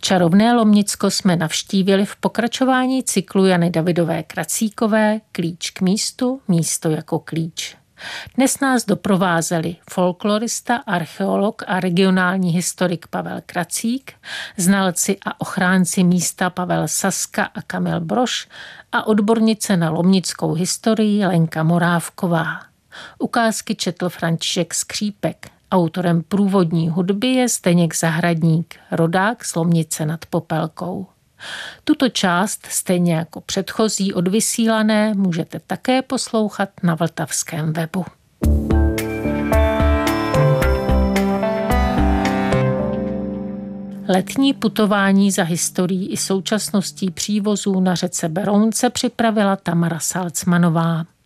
Čarovné Lomnicko jsme navštívili v pokračování cyklu Jany Davidové Kracíkové Klíč k místu, místo jako klíč. Dnes nás doprovázeli folklorista, archeolog a regionální historik Pavel Kracík, znalci a ochránci místa Pavel Saska a Kamil Brož a odbornice na lomnickou historii Lenka Morávková. Ukázky četl František Skřípek. Autorem průvodní hudby je Zdeněk Zahradník, rodák z Lomnice nad Popelkou. Tuto část, stejně jako předchozí odvysílané, můžete také poslouchat na vltavském webu. Letní putování za historií i současností přívozů na řece Berounce připravila Tamara Salcmanová.